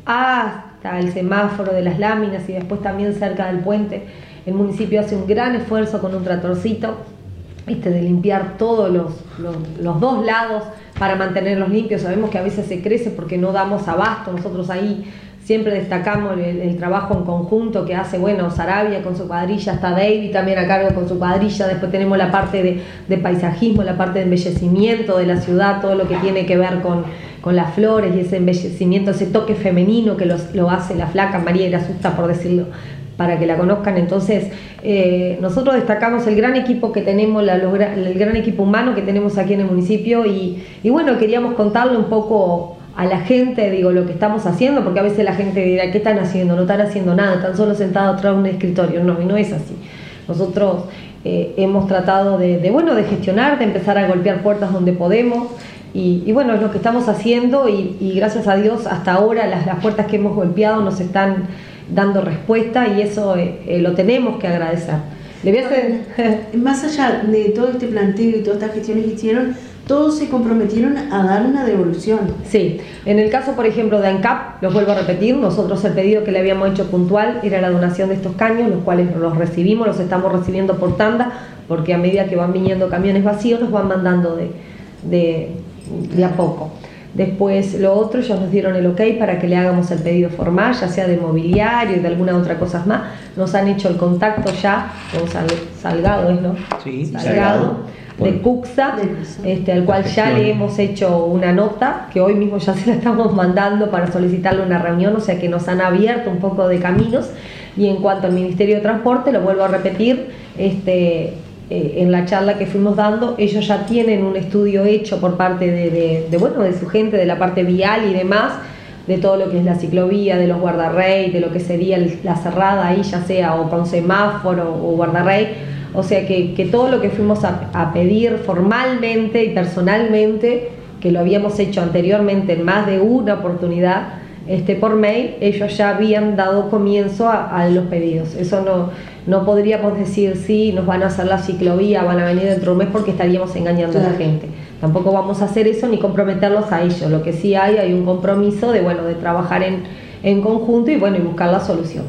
hasta el semáforo de las láminas y después también cerca del puente. El municipio hace un gran esfuerzo con un tractorcito Este, de limpiar todos los, los, los dos lados para mantenerlos limpios. Sabemos que a veces se crece porque no damos abasto. Nosotros ahí siempre destacamos el, el trabajo en conjunto que hace, bueno, Sarabia con su cuadrilla, está David también a cargo con su cuadrilla. Después tenemos la parte de, de paisajismo, la parte de embellecimiento de la ciudad, todo lo que tiene que ver con, con las flores y ese embellecimiento, ese toque femenino que los, lo hace la flaca María y la Asusta, por decirlo, para que la conozcan. Entonces eh, nosotros destacamos el gran equipo que tenemos, la, los, el gran equipo humano que tenemos aquí en el municipio y, y bueno, queríamos contarle un poco a la gente, digo, lo que estamos haciendo, porque a veces la gente dirá, ¿qué están haciendo? No están haciendo nada, están solo sentados atrás de un escritorio. No, y no es así. Nosotros eh, hemos tratado de, de, bueno, de gestionar, de empezar a golpear puertas donde podemos y, y bueno, es lo que estamos haciendo y, y gracias a Dios hasta ahora las, las puertas que hemos golpeado nos están dando respuesta y eso eh, eh, lo tenemos que agradecer. Le voy a hacer... Más allá de todo este planteo y todas estas gestiones que hicieron, todos se comprometieron a dar una devolución. Sí, en el caso por ejemplo de ANCAP, los vuelvo a repetir, nosotros el pedido que le habíamos hecho puntual era la donación de estos caños, los cuales los recibimos, los estamos recibiendo por tanda, porque a medida que van viniendo camiones vacíos nos van mandando de, de, de a poco. Después lo otro, ellos nos dieron el ok para que le hagamos el pedido formal, ya sea de mobiliario y de alguna otra cosa más. Nos han hecho el contacto ya con Sal, Salgado, ¿es no? Sí, Salgado, Salgado. de Cuxa, este, al cual ya le hemos hecho una nota, que hoy mismo ya se la estamos mandando para solicitarle una reunión, o sea que nos han abierto un poco de caminos. Y en cuanto al Ministerio de Transporte, lo vuelvo a repetir, este... Eh, en la charla que fuimos dando, ellos ya tienen un estudio hecho por parte de, de, de, bueno, de su gente, de la parte vial y demás, de todo lo que es la ciclovía, de los guardarrey, de lo que sería el, la cerrada ahí, ya sea o con semáforo o guardarrey. O sea que, que todo lo que fuimos a, a pedir formalmente y personalmente, que lo habíamos hecho anteriormente en más de una oportunidad, Este, por mail, ellos ya habían dado comienzo a, a los pedidos. Eso no, no podríamos decir sí, nos van a hacer la ciclovía, van a venir dentro de un mes, porque estaríamos engañando claro. a la gente. Tampoco vamos a hacer eso ni comprometerlos a ellos. Lo que sí hay, hay un compromiso de, bueno, de trabajar en, en conjunto y, bueno, y buscar la solución.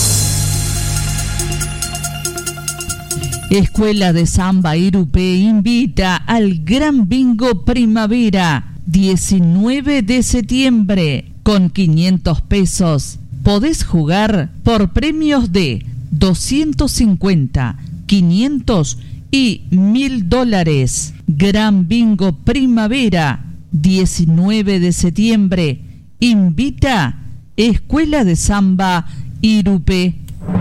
Escuela de Samba Irupe invita al Gran Bingo Primavera, diecinueve de septiembre. Con quinientos pesos podés jugar por premios de doscientos cincuenta, quinientos y mil dólares. Gran Bingo Primavera, diecinueve de septiembre. Invita Escuela de Samba Irupe.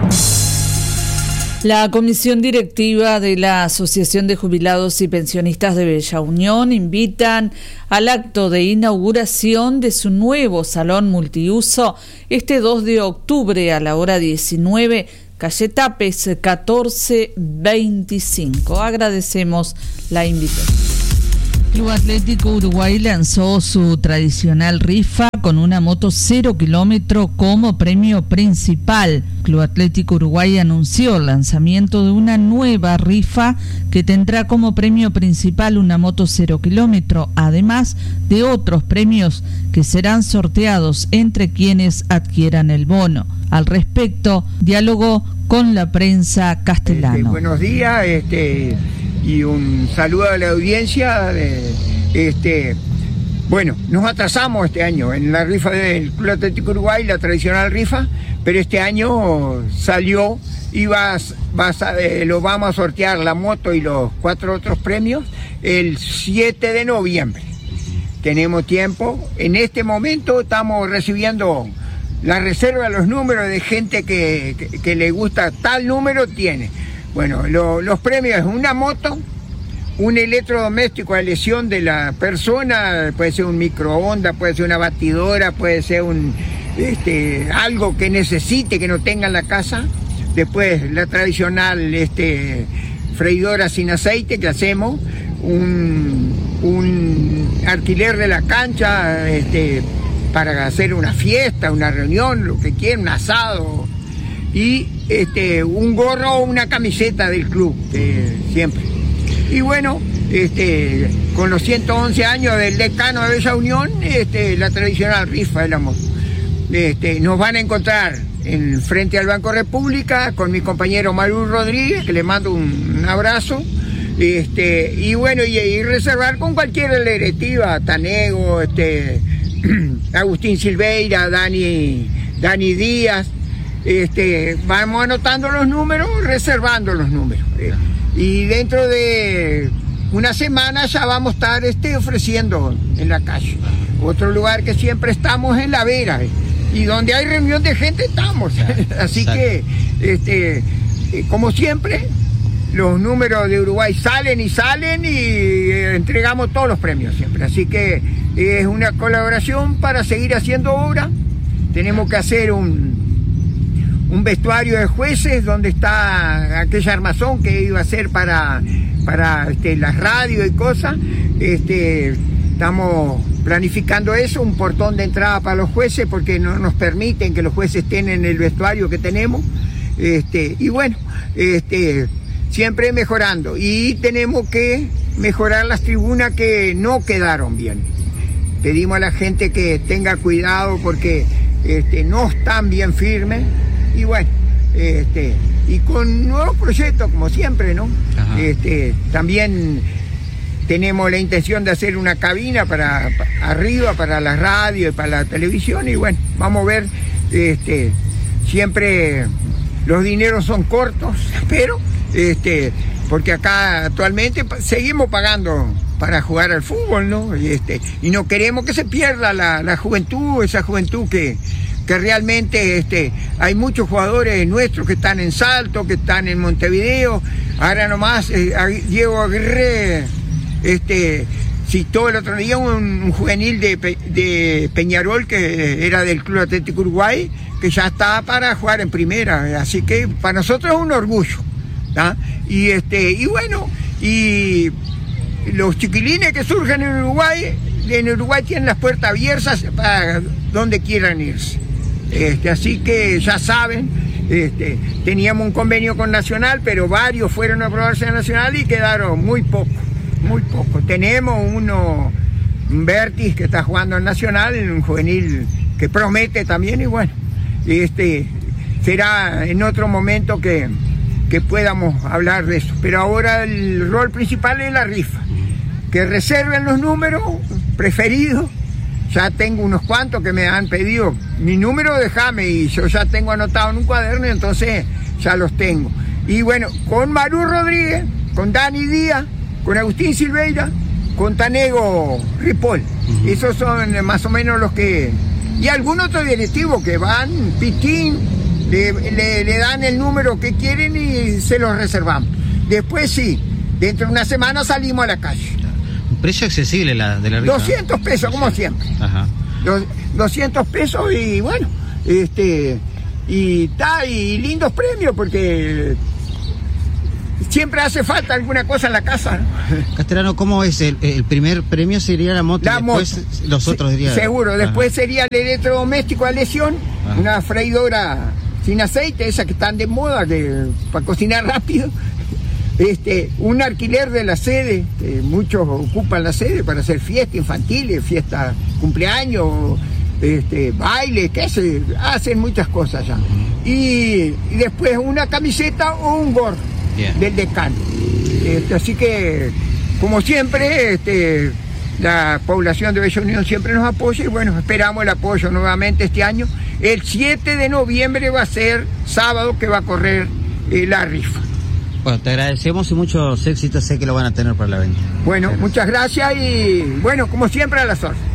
La Comisión Directiva de la Asociación de Jubilados y Pensionistas de Bella Unión invitan al acto de inauguración de su nuevo salón multiuso este dos de octubre a la hora diecinueve calle Tapes catorce veinticinco. Agradecemos la invitación. Club Atlético Uruguay lanzó su tradicional rifa con una moto cero kilómetro como premio principal. Club Atlético Uruguay anunció el lanzamiento de una nueva rifa que tendrá como premio principal una moto cero kilómetro, además de otros premios que serán sorteados entre quienes adquieran el bono. Al respecto, dialogó con la prensa castellana. Este, buenos días, este... y un saludo a la audiencia. De, este, bueno, nos atrasamos este año en la rifa del Club Atlético Uruguay, la tradicional rifa, pero este año salió y vas, vas a, eh, lo vamos a sortear, la moto y los cuatro otros premios, el siete de noviembre. Tenemos tiempo. En este momento estamos recibiendo la reserva de los números de gente que, que, que le gusta tal número, tiene. Bueno, lo, los premios: una moto, un electrodoméstico a elección de la persona, puede ser un microondas, puede ser una batidora, puede ser un este algo que necesite, que no tenga en la casa. Después la tradicional este freidora sin aceite que hacemos, un, un alquiler de la cancha este para hacer una fiesta, una reunión, lo que quieran, un asado, y este un gorro o una camiseta del club, eh, siempre. Y bueno, este con los ciento once años del decano de Bella Unión, este la tradicional rifa de la moto. Este, nos van a encontrar en frente al Banco República con mi compañero Maru Rodríguez, que le mando un, un abrazo. Este, y bueno, y, y reservar con cualquiera de la directiva, Tanego, este, Agustín Silveira, Dani, Dani Díaz. Este, vamos anotando los números, reservando los números. Eh, y dentro de una semana ya vamos a estar este, ofreciendo en la calle. Otro lugar que siempre estamos es La Vera. Eh, y donde hay reunión de gente estamos. Así Exacto. que, este, eh, como siempre, los números de Uruguay salen y salen y eh, entregamos todos los premios siempre. Así que eh, es una colaboración para seguir haciendo obra. Tenemos que hacer un, un vestuario de jueces donde está aquella armazón que iba a ser para, para este, las radios y cosas. Este, estamos planificando eso, un portón de entrada para los jueces, porque no nos permiten que los jueces estén en el vestuario que tenemos. Este, y bueno, este, siempre mejorando. Y tenemos que mejorar las tribunas que no quedaron bien. Pedimos a la gente que tenga cuidado porque este, no están bien firmes. Y bueno, este, y con nuevos proyectos, como siempre, ¿no? Este, también tenemos la intención de hacer una cabina para, para arriba, para la radio y para la televisión. Y bueno, vamos a ver, este, siempre los dineros son cortos, pero este, porque acá actualmente seguimos pagando para jugar al fútbol, ¿no? Y, este, y no queremos que se pierda la, la juventud, esa juventud que, que realmente este, hay muchos jugadores nuestros que están en Salto, que están en Montevideo. Ahora nomás eh, Diego Aguirre este, citó el otro día un, un juvenil de, de Peñarol que era del Club Atlético Uruguay, que ya está para jugar en primera. Así que para nosotros es un orgullo, ¿tá? Y este, y bueno, y los chiquilines que surgen en Uruguay, en Uruguay tienen las puertas abiertas para donde quieran irse. Este, así que ya saben, este, teníamos un convenio con Nacional, pero varios fueron a probarse a Nacional y quedaron muy pocos, muy pocos. Tenemos uno, un Vertis que está jugando en Nacional, un juvenil que promete también, y bueno, este, será en otro momento que, que podamos hablar de eso. Pero ahora el rol principal es la rifa. Que reserven los números preferidos. Ya tengo unos cuantos que me han pedido mi número, déjame, y yo ya tengo anotado en un cuaderno, y entonces ya los tengo. Y bueno, con Maru Rodríguez, con Dani Díaz, con Agustín Silveira, con Tanego Ripoll. Uh-huh. Esos son más o menos los que... Y algún otro directivo que van, pitín, le, le, le dan el número que quieren y se los reservamos. Después sí, dentro de una semana salimos a la calle. Precio accesible la, de la rifa. doscientos pesos, como siempre. Ajá. doscientos pesos y bueno, este, y ta, y lindos premios, porque siempre hace falta alguna cosa en la casa, ¿no? Castellano, ¿cómo es? El, el primer premio sería la moto, la y después moto. los otros dirían. Seguro, Ajá. Después sería el electrodoméstico a lesión, Ajá. Una freidora sin aceite, esas que están de moda, que para cocinar rápido. Este, un alquiler de la sede, que muchos ocupan la sede para hacer fiestas infantiles, fiestas, cumpleaños, este, bailes, que se hacen muchas cosas ya. Y, y después una camiseta o un gorro yeah. del decano. Este, así que, como siempre, este, la población de Bella Unión siempre nos apoya y bueno, esperamos el apoyo nuevamente este año. El siete de noviembre va a ser sábado que va a correr eh, la rifa. Bueno, te agradecemos y muchos éxitos, sé que lo van a tener para la venta. Bueno, gracias. Muchas gracias y bueno, como siempre a las órdenes.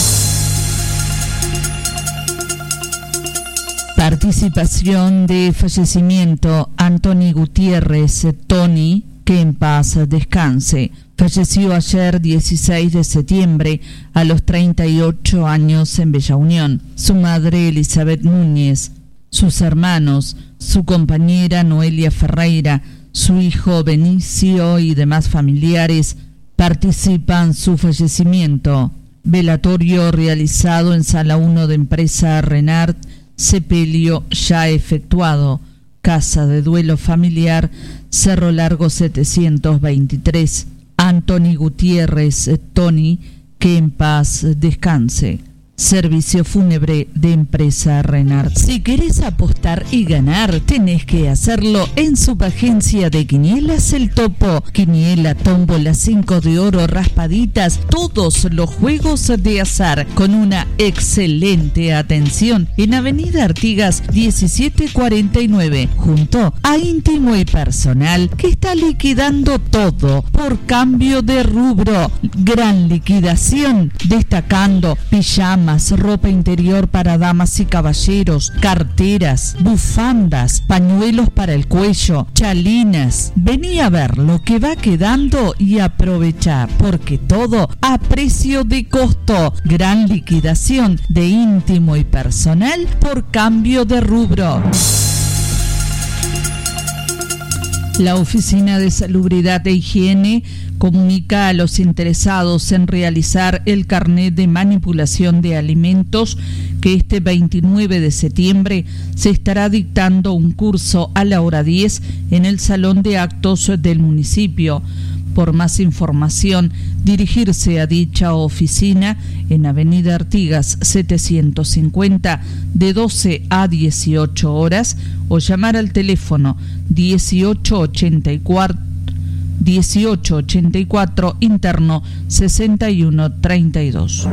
Participación de fallecimiento Antoni Gutiérrez, Tony, que en paz descanse. Falleció ayer dieciséis de septiembre a los treinta y ocho años en Bella Unión. Su madre Elizabeth Núñez, sus hermanos, su compañera Noelia Ferreira, su hijo Benicio y demás familiares participan su fallecimiento. Velatorio realizado en Sala uno de Empresa Renart, sepelio ya efectuado. Casa de duelo familiar, Cerro Largo setecientos veintitrés. Antoni Gutiérrez, Tony, que en paz descanse. Servicio fúnebre de Empresa Renart. Si querés apostar y ganar, tenés que hacerlo en Subagencia de Quinielas El Topo. Quiniela, tómbola, cinco de oro, raspaditas, todos los juegos de azar con una excelente atención en Avenida Artigas diecisiete cuarenta y nueve, junto a Íntimo y Personal, que está liquidando todo por cambio de rubro. Gran liquidación, destacando pijamas, ropa interior para damas y caballeros, carteras, bufandas, pañuelos para el cuello, chalinas. Vení a ver lo que va quedando y aprovechar, porque todo a precio de costo. Gran liquidación de Íntimo y Personal por cambio de rubro. La Oficina de Salubridad e Higiene comunica a los interesados en realizar el carnet de manipulación de alimentos que este veintinueve de septiembre se estará dictando un curso a la hora diez en el Salón de Actos del municipio. Por más información, dirigirse a dicha oficina en Avenida Artigas setecientos cincuenta de doce a dieciocho horas o llamar al teléfono dieciocho ochenta y cuatro, dieciocho ochenta y cuatro interno sesenta y uno treinta y dos.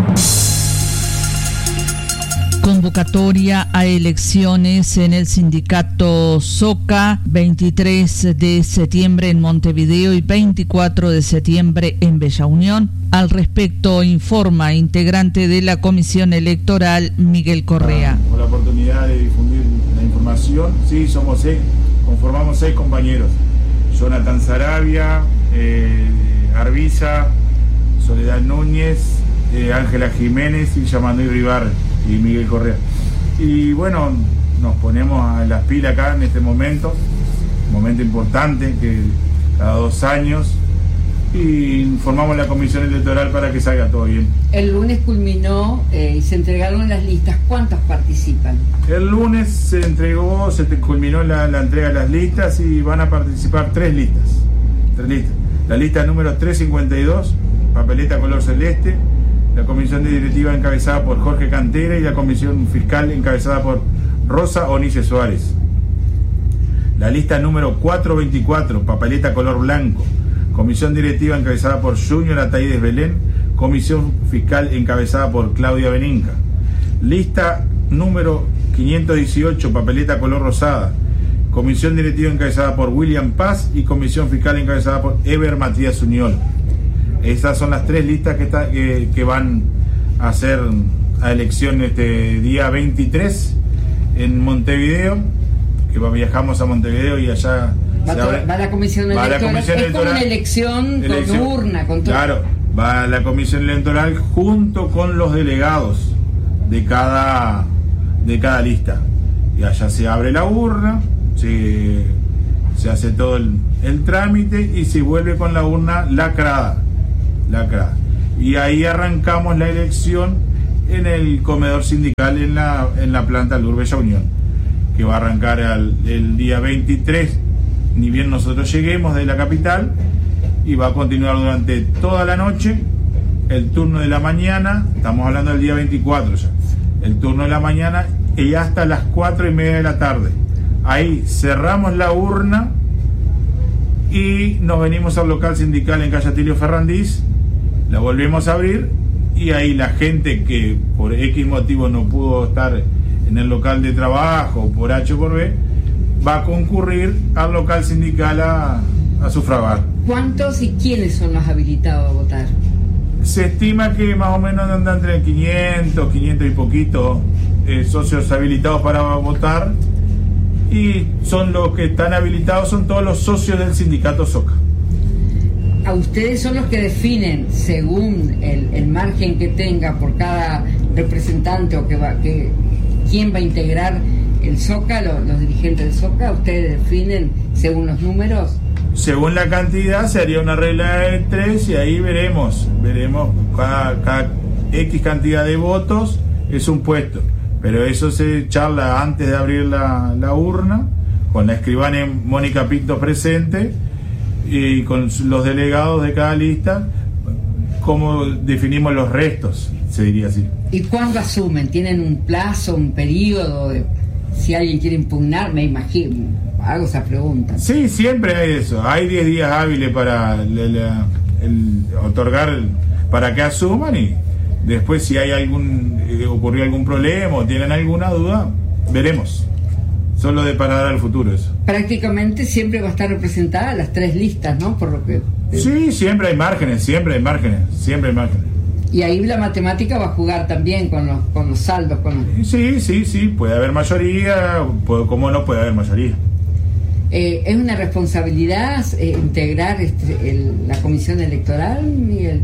Convocatoria a elecciones en el sindicato SOCA, veintitrés de septiembre en Montevideo y veinticuatro de septiembre en Bella Unión. Al respecto informa integrante de la Comisión Electoral, Miguel Correa. Con la oportunidad de difundir la información, sí, somos seis, conformamos seis compañeros. Jonathan Sarabia, eh, Arbiza, Soledad Núñez, eh, Ángela Jiménez y Yamanduy Ribar y Miguel Correa. Y bueno, nos ponemos a las pilas acá en este momento, momento importante que cada dos años, y informamos a la Comisión Electoral para que salga todo bien. El lunes culminó eh, y se entregaron las listas. ¿Cuántas participan? El lunes se entregó, se te culminó la, la entrega de las listas y van a participar tres listas. Tres listas. La lista número trescientos cincuenta y dos, papeleta color celeste, la comisión de directiva encabezada por Jorge Cantera y la comisión fiscal encabezada por Rosa Onice Suárez. La lista número cuatrocientos veinticuatro, papeleta color blanco, comisión directiva encabezada por Junior Ataides Belén, comisión fiscal encabezada por Claudia Beninca. Lista número quinientos dieciocho, papeleta color rosada, comisión directiva encabezada por William Paz y comisión fiscal encabezada por Eber Matías Uniol. Esas son las tres listas que, está, que, que van a hacer a elección este día veintitrés en Montevideo, que viajamos a Montevideo y allá va, se abre, va la comisión va electoral, la comisión es electoral, como una elección, elección con urna, con todo. Claro, va la comisión electoral junto con los delegados de cada, de cada lista. y allá se abre la urna, se, se hace todo el, el trámite y se vuelve con la urna lacrada, lacrada. Y ahí arrancamos la elección en el comedor sindical en la, en la planta Lourdes Bella Unión, que va a arrancar al, el día veintitrés, ni bien nosotros lleguemos de la capital, y va a continuar durante toda la noche. El turno de la mañana, estamos hablando del día veinticuatro ya, el turno de la mañana y hasta las cuatro y media de la tarde. Ahí cerramos la urna y nos venimos al local sindical en calle Atilio Ferrandiz, la volvemos a abrir y ahí la gente que por X motivo no pudo estar en el local de trabajo, por H o por B, va a concurrir al local sindical a, a sufragar. ¿Cuántos y quiénes son los habilitados a votar? Se estima que más o menos andan entre quinientos, quinientos y poquito eh, socios habilitados para votar, y son los que están habilitados, son todos los socios del sindicato SOCA. A ustedes son los que definen, según el, el margen que tenga por cada representante o que va, que quién va a integrar el SOCA, los, los dirigentes del SOCA. Ustedes definen según los números. Según la cantidad se haría una regla de tres y ahí veremos, veremos cada, cada X cantidad de votos es un puesto, pero eso se charla antes de abrir la, la urna, con la escribana Mónica Pinto presente y con los delegados de cada lista, cómo definimos los restos, se diría así. ¿Y cuándo asumen? ¿Tienen un plazo, un periodo? De, si alguien quiere impugnar, me imagino. Hago esa pregunta. Sí, siempre hay eso. Hay diez días hábiles para la, la, el, otorgar, el, para que asuman, y después si hay algún, eh, ocurrió algún problema o tienen alguna duda, veremos. Solo de parar al futuro eso. Prácticamente siempre va a estar representada las tres listas, ¿no? Por lo que... Sí, siempre hay márgenes, siempre hay márgenes, siempre hay márgenes. Y ahí la matemática va a jugar también con los, con los saldos. Con los... Sí, sí, sí, puede haber mayoría, puede, ¿cómo no puede haber mayoría? Eh, ¿Es una responsabilidad eh, integrar este, el, la comisión electoral, Miguel?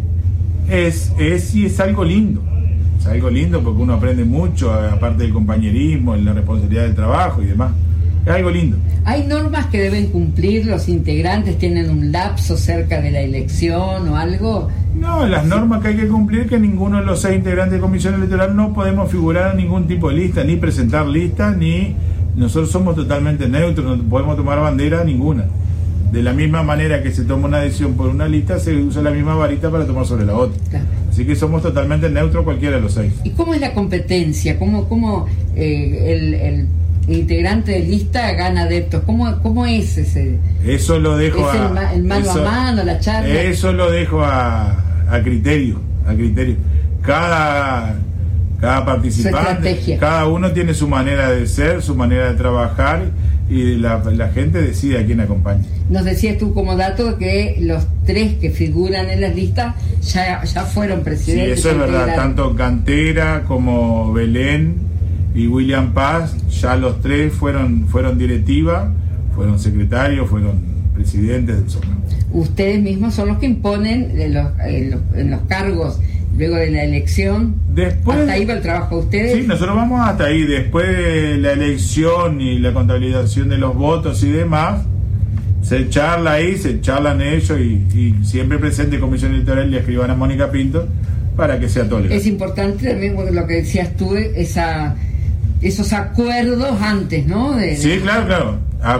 Es, es, y es algo lindo, es algo lindo porque uno aprende mucho, aparte del compañerismo, la responsabilidad del trabajo y demás. Es algo lindo. ¿Hay normas que deben cumplir los integrantes? ¿Tienen un lapso cerca de la elección o algo? No, las normas que hay que cumplir, que ninguno de los seis integrantes de comisión electoral no podemos figurar en ningún tipo de lista, ni presentar listas, ni... Nosotros somos totalmente neutros, no podemos tomar bandera ninguna. De la misma manera que se toma una decisión por una lista, se usa la misma varita para tomar sobre la otra. Claro. Así que somos totalmente neutros cualquiera de los seis. ¿Y cómo es la competencia? ¿Cómo, cómo eh, el, el integrante de lista gana adeptos? ¿Cómo, cómo es ese? Eso lo dejo ¿Es a... el, ma el mano eso, a mano, la charla? Eso lo dejo a, a criterio, a criterio. Cada... Cada participante, cada uno tiene su manera de ser, su manera de trabajar, y la, la gente decide a quién acompaña. Nos decías tú como dato que los tres que figuran en las listas ya, ya fueron presidentes. Sí, eso es verdad, tanto Cantera como Belén y William Paz, ya los tres fueron, fueron directiva, fueron secretarios, fueron presidentes del SOCA. Ustedes mismos son los que imponen en los, en los, en los cargos luego de la elección. Después, ¿hasta ahí va el trabajo de ustedes? Sí, nosotros vamos hasta ahí. Después de la elección y la contabilización de los votos y demás, se charla ahí, se charlan ellos, y, y siempre presente comisión electoral y escribana Mónica Pinto para que sea todo legal. Es importante también lo que decías tú, esa, esos acuerdos antes, ¿no? De, de... Sí, claro, claro.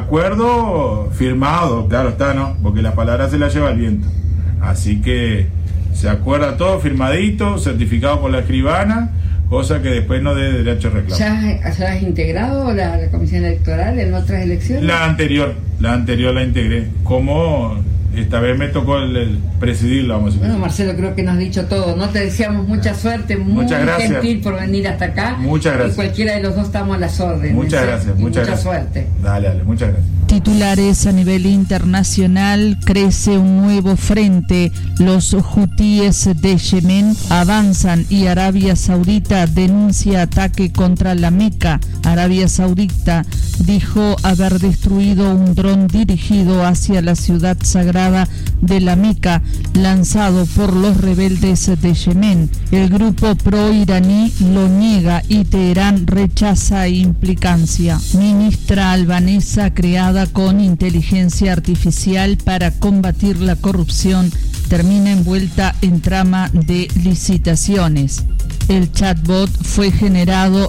Acuerdo firmado, claro está, ¿no? Porque las palabras se las lleva el viento. Así que se acuerda todo firmadito, certificado por la escribana, cosa que después no dé derecho a reclamo. ¿Ya, ¿Ya has integrado la, la comisión electoral en otras elecciones? La anterior, la anterior la integré. Como esta vez me tocó el, el presidirla, vamos a decir. Bueno, Marcelo, creo que nos has dicho todo, ¿no? Te deseamos mucha suerte, muy gentil por venir hasta acá. Muchas gracias. Y cualquiera de los dos estamos a las órdenes. Muchas gracias, y muchas mucha gracias. suerte. Dale, dale, muchas gracias. Titulares a nivel internacional, crece un nuevo frente. Los hutíes de Yemen avanzan y Arabia Saudita denuncia ataque contra la Meca. Arabia Saudita dijo haber destruido un dron dirigido hacia la ciudad sagrada de la Meca, lanzado por los rebeldes de Yemen. El grupo pro-iraní lo niega y Teherán rechaza implicancia. Ministra albanesa creada con inteligencia artificial para combatir la corrupción termina envuelta en trama de licitaciones. El chatbot fue generado